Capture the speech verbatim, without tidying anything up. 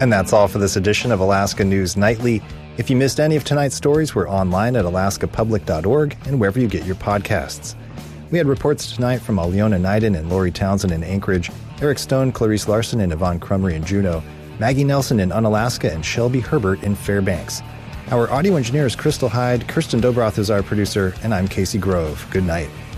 And that's all for this edition of Alaska News Nightly. If you missed any of tonight's stories, we're online at alaska public dot org and wherever you get your podcasts. We had reports tonight from Aliona Naiden and Lori Townsend in Anchorage, Eric Stone, Clarice Larson, and Yvonne Crumry in Juneau, Maggie Nelson in Unalaska, and Shelby Herbert in Fairbanks. Our audio engineer is Crystal Hyde, Kirsten Dobroth is our producer, and I'm Casey Grove. Good night.